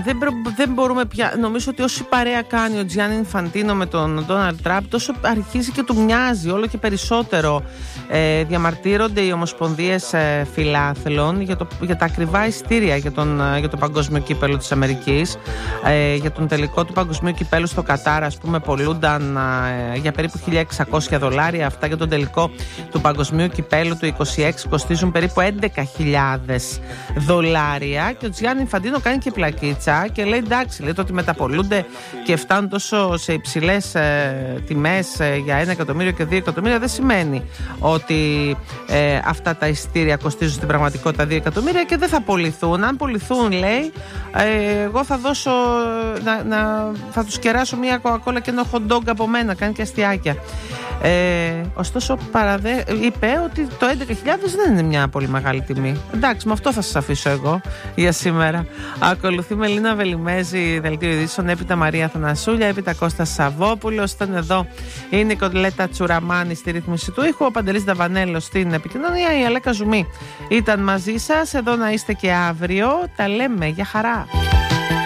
δεν μπορούμε πια. Νομίζω ότι όση παρέα κάνει ο Τζιάννη Ινφαντίνο με τον Ντόναλντ Τραμπ, τόσο αρχίζει και του μοιάζει όλο και περισσότερο. Διαμαρτύρονται οι ομοσπονδίες φιλάθλων για τα ακριβά εισιτήρια για το παγκόσμιο κύπελλο της Αμερικής. Για τον τελικό του παγκοσμίου κυπέλλου στο Κατάρ, ας πούμε, πολλούνταν για περίπου $1.600. Αυτά για τον τελικό του παγκοσμίου κυπέλλου του 26 κοστίζουν περίπου $11.000. Και ο Τζιάννη Ινφαντίνο κάνει και πλακίτσα και λέει εντάξει, λέει το ότι μεταπολούνται και φτάνουν τόσο σε υψηλές τιμές για 1 εκατομμύριο και 2 εκατομμύρια, δεν σημαίνει ότι αυτά τα εισιτήρια κοστίζουν στην πραγματικότητα 2 εκατομμύρια και δεν θα πωληθούν. Αν πωληθούν, λέει, εγώ θα δώσω θα τους κεράσω μια κοκακόλα και ένα hot dog από μένα. Κάνει και αστιάκια. Ωστόσο είπε ότι το 11.000 δεν είναι μια πολύ μεγάλη τιμή. Εντάξει, με αυτό θα σας αφήσω εγώ για σήμερα. Ακολουθεί Μελίνα Βελιμέζη, δελτίο ειδήσεων, έπειτα Μαρία Θανασούλια, έπειτα Κώστας Σαββόπουλος. Ήταν εδώ, είναι η Κοντλέτα Τσουραμάνη στη ρύθμιση του ήχου, ο Παντελής Νταβανέλος στην επικοινωνία, η Αλέκα Ζουμή ήταν μαζί σας. Εδώ να είστε και αύριο. Τα λέμε, για χαρά.